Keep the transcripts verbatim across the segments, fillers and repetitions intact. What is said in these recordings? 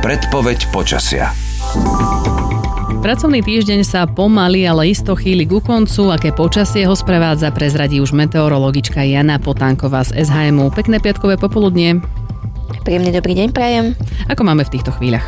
Predpoveď počasia. Pracovný týždeň sa pomaly, ale isto chýli ku koncu. Aké počasie ho sprevádza, prezradí už meteorologička Jana Potánková z es há emu. Pekné piatkové popoludnie. Príjemný dobrý deň prajem. Ako máme v týchto chvíľach?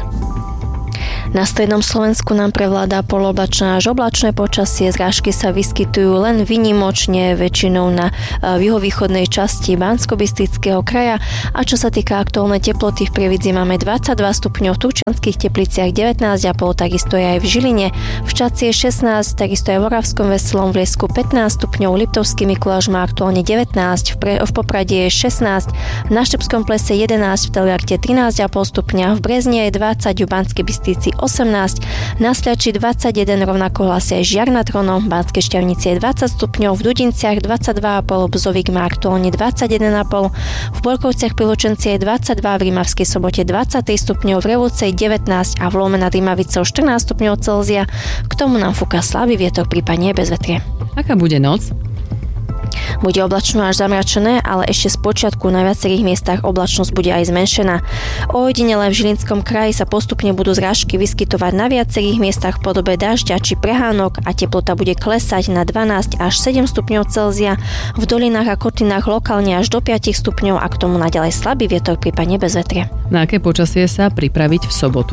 Na strednom Slovensku nám prevláda polooblačné až oblačné počasie. Zrážky sa vyskytujú len výnimočne, väčšinou na juhovýchodnej časti Banskobystrického kraja. A čo sa týka aktuálnej teploty, v Prievidzi máme dvadsaťdva stupňov, v Turčianskych Tepliciach devätnásť a pol, takisto je aj v Žiline. V Štáci je šestnásť, takisto aj v Oravskom Veselom, v Liesku pätnásť stupňov, Liptovský Mikuláš má aktuálne devätnásť, v, Pre, v Poprade je šestnásť, na Štrbskom Plese jedenásť, v Teliarte trinásť a pol stupňa, v Brezne je dvadsať, v Banskej Bystrici osemnásť, na Sliači dvadsaťjeden, rovnako hlásia aj Žiar nad Hronom, v Banskej Štiavnici je dvadsať stupňov, v Dudinciach dvadsaťdva a pol, Bzovík má aktuálne dvadsaťjeden a pol, v Borkovciach pri Lučenci je dvadsaťdva, v Rímavskej Sobote dvadsaťtri stupňov, v Revúcej devätnásť a v Lome nad Rímavicou štrnásť stupňov Celzia. K tomu nám fúka slabý vietor, prípadne bez vetrie. Aká bude noc? Bude oblačno až zamračené, ale ešte z počiatku na viacerých miestach oblačnosť bude aj zmenšená. Ojedinele v Žilinskom kraji sa postupne budú zrážky vyskytovať na viacerých miestach v podobe dažďa či prehánok a teplota bude klesať na dvanásť až sedem stupňov Celzia. V dolinách a kotlinách lokálne až do päť stupňov a k tomu naďalej slabý vietor, prípadne bez vetrie. Na aké počasie sa pripraviť v sobotu?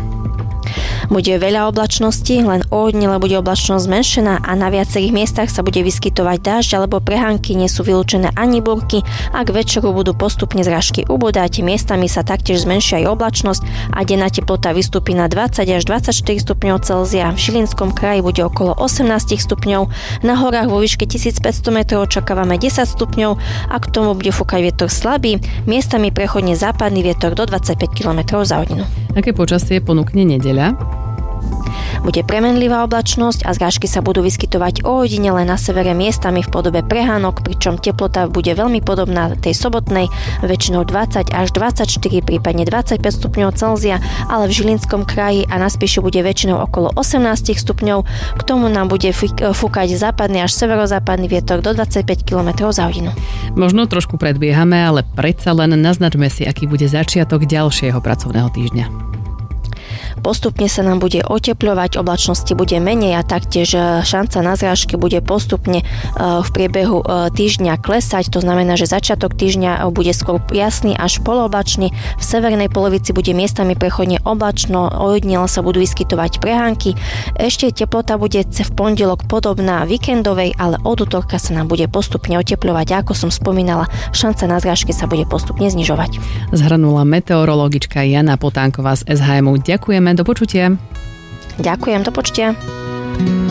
Bude veľa oblačností, len ojedinele bude oblačnosť zmenšená a na viacerých miestach sa bude vyskytovať dážď alebo prehánky, nie sú vylúčené ani búrky a k večeru budú postupne zrážky ubúdať, miestami sa taktiež zmenšia aj oblačnosť a denná teplota vystúpi na dvadsať až dvadsaťštyri stupňov Celzia. V Žilinskom kraji bude okolo osemnásť stupňov, na horách vo výške tisícpäťsto metrov očakávame desať stupňov a k tomu bude fúkať vietor slabý, miestami prechodne západný vietor do dvadsaťpäť kilometrov za hodinu. Aké počasie ponúkne nedeľa? Bude premenlivá oblačnosť a zrážky sa budú vyskytovať ojedinele na severe miestami v podobe prehánok, pričom teplota bude veľmi podobná tej sobotnej, väčšinou dvadsať až dvadsaťštyri, prípadne dvadsaťpäť stupňov Celzia, ale v Žilinskom kraji a na Spieši bude väčšinou okolo osemnásť stupňov. K tomu nám bude fúkať západný až severozápadný vietor do dvadsaťpäť kilometrov za hodinu. Možno trošku predbiehame, ale predsa len naznačme si, aký bude začiatok ďalšieho pracovného týždňa. Postupne sa nám bude otepľovať, oblačnosti bude menej a taktiež šanca na zrážky bude postupne v priebehu týždňa klesať. To znamená, že začiatok týždňa bude skôr jasný až polooblačný. V severnej polovici bude miestami prechodne oblačno, ojedinele sa budú vyskytovať prehánky. Ešte teplota bude v pondelok podobná víkendovej, ale od utorka sa nám bude postupne otepľovať. A ako som spomínala, šanca na zrážky sa bude postupne znižovať. Zhrnula meteorologička Jana Potánková z es há emu. Ďakujeme, do počutia. Ďakujem, do počutia.